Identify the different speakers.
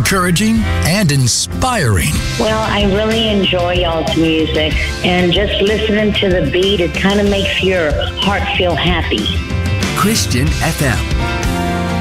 Speaker 1: encouraging, and inspiring.
Speaker 2: Well, I really enjoy y'all's music, and just listening to the beat, it kind of makes your heart feel happy.
Speaker 3: Christian FM.